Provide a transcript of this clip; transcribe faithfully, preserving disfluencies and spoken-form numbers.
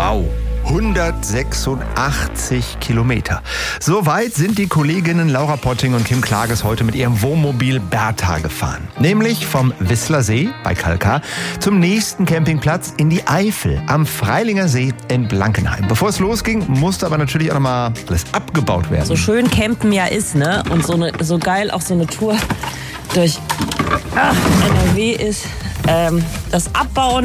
Wow. hundertsechsundachtzig Kilometer. So weit sind die Kolleginnen Laura Potting und Kim Klages heute mit ihrem Wohnmobil Bertha gefahren. Nämlich vom Whistlersee bei Kalkar zum nächsten Campingplatz in die Eifel am Freilinger See in Blankenheim. Bevor es losging, musste aber natürlich auch nochmal alles abgebaut werden. So schön Campen ja ist, ne? Und so, eine, so geil auch so eine Tour durch ach, N R W ist. Ähm, das Abbauen